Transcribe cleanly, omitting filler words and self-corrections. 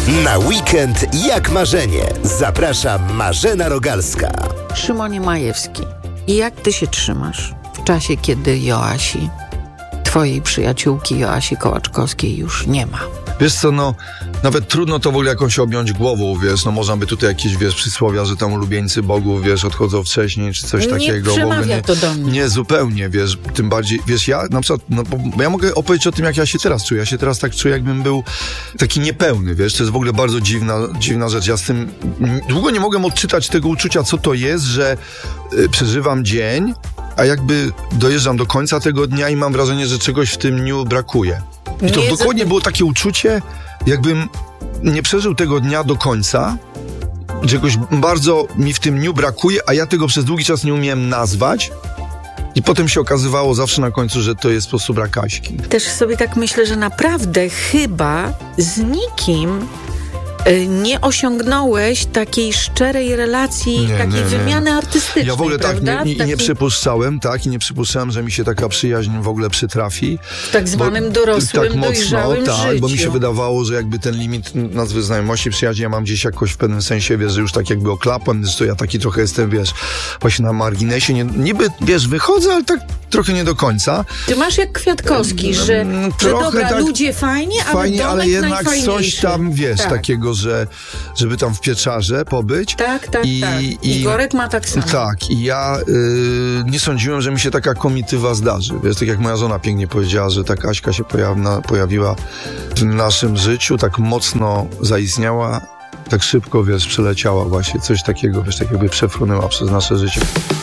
Na weekend jak marzenie. Zaprasza Marzena Rogalska. Szymonie Majewski, i jak ty się trzymasz w czasie, kiedy Joasi, twojej przyjaciółki Joasi Kołaczkowskiej, już nie ma? Wiesz co, no, nawet trudno to w ogóle jakąś objąć głową, wiesz, no można by tutaj jakieś, wiesz, przysłowia, że tam ulubieńcy bogów, wiesz, odchodzą wcześniej, czy coś takiego. Nie przemawia to do mnie. Nie, zupełnie, wiesz, tym bardziej, wiesz, ja na przykład, no, bo ja mogę opowiedzieć o tym, jak ja się teraz czuję. Ja się teraz tak czuję, jakbym był taki niepełny, wiesz, to jest w ogóle bardzo dziwna rzecz. Ja z tym długo nie mogłem odczytać tego uczucia, co to jest, że przeżywam dzień, a jakby dojeżdżam do końca tego dnia i mam wrażenie, że czegoś w tym dniu brakuje. I to dokładnie było takie uczucie, jakbym nie przeżył tego dnia do końca, czegoś bardzo mi w tym dniu brakuje, a ja tego przez długi czas nie umiałem nazwać. I potem się okazywało zawsze na końcu, że to jest po prostu brak Aśki. Też sobie tak myślę, że naprawdę chyba z nikim nie osiągnąłeś takiej szczerej relacji, takiej wymiany artystycznej, ja w ogóle prawda? nie przypuszczałem, że mi się taka przyjaźń w ogóle przytrafi. W tak zwanym dorosłym, tak dojrzałym życiu. Bo mi się wydawało, że jakby ten limit nazwy znajomości, przyjaźni ja mam gdzieś jakoś w pewnym sensie, wiesz, że już tak jakby oklapłem, że ja taki trochę jestem, wiesz, właśnie na marginesie, niby, wiesz, wychodzę, ale tak trochę nie do końca. Ty masz jak Kwiatkowski, że dobra, tak, ludzie fajnie, ale jednak coś tam, wiesz, takiego, żeby tam w Pieczarze pobyć. Tak. Igorek ma tak samo. Tak, i ja nie sądziłem, że mi się taka komitywa zdarzy. Wiesz, tak jak moja żona pięknie powiedziała, że ta Kaśka się pojawiła w naszym życiu, tak mocno zaistniała, tak szybko, wiesz, przeleciała właśnie. Coś takiego, wiesz, tak jakby przefrunęła przez nasze życie.